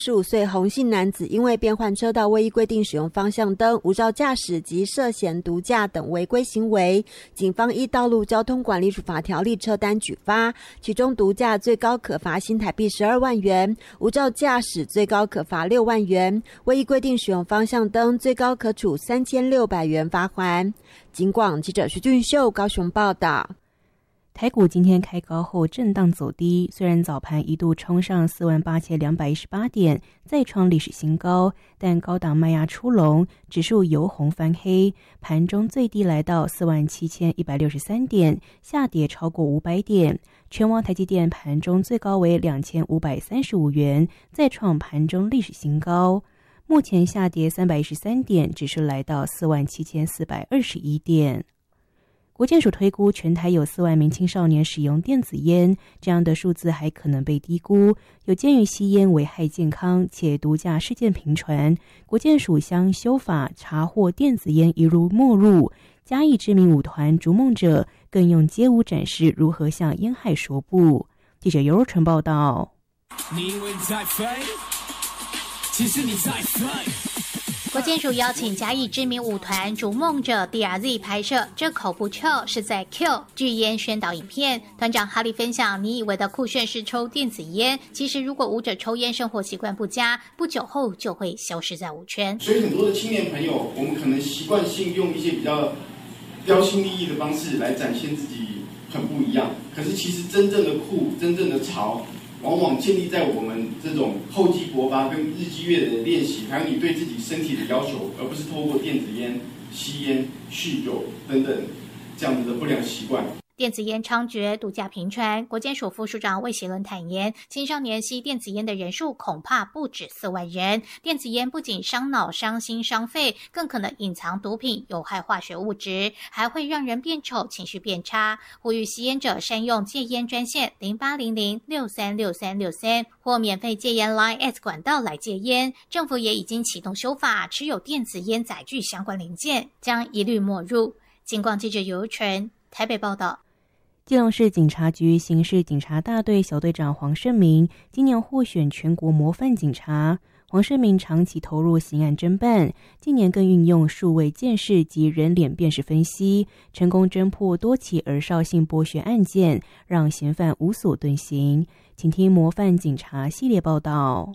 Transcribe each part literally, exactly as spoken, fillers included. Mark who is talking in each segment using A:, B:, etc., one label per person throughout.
A: 十五岁洪姓男子因为变换车道未依规定使用方向灯、无照驾驶及涉嫌毒驾等违规行为，警方依道路交通管理处罚条例车单举发，其中毒驾最高可罚新台币十二万元，无照驾驶最高可罚六万元，未依规定使用方向灯最高可处三千六百元罚锾。警广记者徐俊秀高雄报道。
B: 台股今天开高后震荡走低，虽然早盘一度冲上四万八千两百一十八点，再创历史新高，但高档卖压出笼，指数由红翻黑，盘中最低来到四万七千一百六十三点，下跌超过五百点。全网台积电盘中最高为两千五百三十五元，再创盘中历史新高。目前下跌三百一十三点，指数来到四万七千四百二十一点。国健署推估全台有四万名青少年使用电子烟，这样的数字还可能被低估。有鉴于吸烟危害健康且毒驾事件频传，国健署将修法查获电子烟一如没入。嘉义知名舞团逐梦者更用街舞展示如何向烟害说不。记者尤若纯报道。
C: 你以为你在飞，其实你在飞。
D: 国健署邀请嘉义知名舞团逐梦者 D R Z 拍摄这口不臭是在 Kill 拒烟宣导影片。团长哈利分享，你以为的酷炫是抽电子烟，其实如果舞者抽烟生活习惯不佳，不久后就会消失在舞圈。
E: 所以很多的青年朋友，我们可能习惯性用一些比较标新立异的方式来展现自己很不一样，可是其实真正的酷，真正的潮，往往建立在我们这种厚积薄发跟日积月累的练习，还有你对自己身体的要求，而不是透过电子烟、吸烟、酗酒等等这样子的不良习惯。
D: 电子烟猖獗，毒驾频传。国健署副署长魏喜伦坦言，青少年吸电子烟的人数恐怕不止四万人。电子烟不仅伤脑、伤心、伤肺，更可能隐藏毒品、有害化学物质，还会让人变丑、情绪变差。呼吁吸烟者善用戒烟专线零八零零六三六三六三或免费戒烟 Line at 管道来戒烟。政府也已经启动修法，持有电子烟载具相关零件将一律没入。警广记者尤纯台北报道。
B: 基隆市警察局刑事警察大队小队长黄胜明今年获选全国模范警察。黄胜明长期投入刑案侦办，今年更运用数位鉴识及人脸辨识分析，成功侦破多起儿少性剥削案件，让嫌犯无所遁形。请听模范警察系列报道。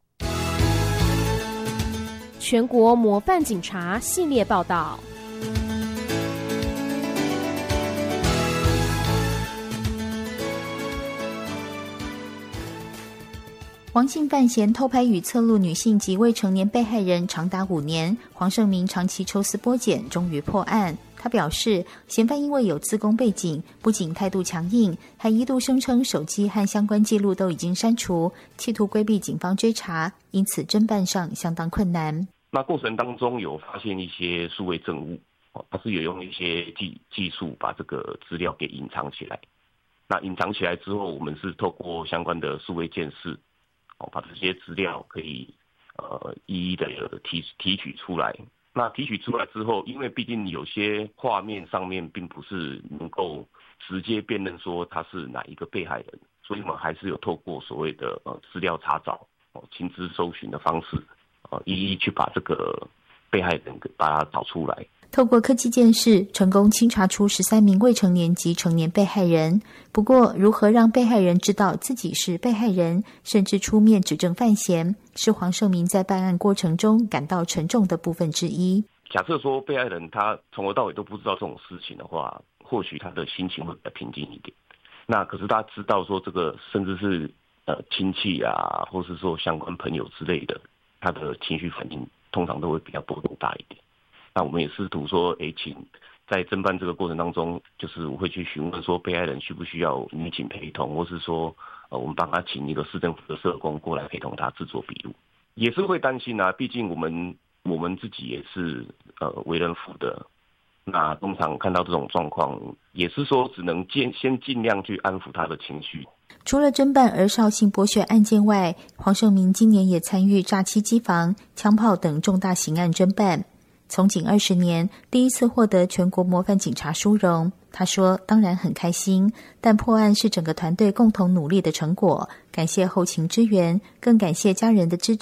F: 全国模范警察系列报道。
G: 黄姓犯嫌偷拍与侧录女性及未成年被害人长达五年，黄胜明长期抽丝剥茧，终于破案。他表示，嫌犯因为有资工背景，不仅态度强硬，还一度声称手机和相关记录都已经删除，企图规避警方追查，因此侦办上相当困难。
H: 那过程当中有发现一些数位证物，它是有用一些技技术把这个资料给隐藏起来。那隐藏起来之后，我们是透过相关的数位鉴识，把这些资料可以呃一一的提提取出来。那提取出来之后，因为毕竟有些画面上面并不是能够直接辨认说他是哪一个被害人，所以我们还是有透过所谓的呃资料查找、哦情资搜寻的方式，呃一一去把这个被害人把它找出来。
G: 透过科技鉴识，成功清查出十三名未成年及成年被害人。不过，如何让被害人知道自己是被害人，甚至出面指证犯嫌，是黄胜明在办案过程中感到沉重的部分之一。
H: 假设说被害人他从头到尾都不知道这种事情的话，或许他的心情会比较平静一点。那可是他知道说这个，甚至是呃亲戚啊，或是说相关朋友之类的，他的情绪反应通常都会比较波动大一点。那我们也试图说，诶，请在侦办这个过程当中，就是我会去询问说，被害人需不需要女警陪同，或是说，呃，我们帮他请一个市政府的社工过来陪同他制作笔录，也是会担心啊。毕竟我们我们自己也是呃为人父的，那通常看到这种状况，也是说只能先先尽量去安抚他的情绪。
G: 除了侦办儿少性剥削案件外，黄胜明今年也参与诈欺机房、枪炮等重大刑案侦办。从警二十年，第一次获得全国模范警察殊荣。 他说当然很开心，但破案是整个团队共同努力的成果，感谢后勤支援，更感谢家人的支